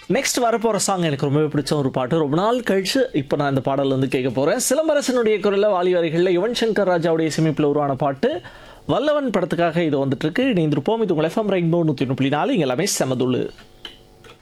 Next வரப்போகிற song எனக்கு ரொம்பவே பிடிச்ச ஒரு பாட்டு. ரொம்ப நாள் கழிச்சு இப்போ நான் இந்த பாடல் வந்து கேட்க போகிறேன். சிலம்பரசனுடைய குரலில், வாலி வரிகளில், யுவன் சங்கர் ராஜாவுடைய இசையமைப்பில் உருவான பாட்டு வல்லவன் படத்துக்காக இது வந்துட்டு இருக்கு. இணைந்திருப்போம். இது உங்கள் எஃப்எம் ரெயின்போ 101.4. இங்கே எல்லாமே செமதுள்ளு.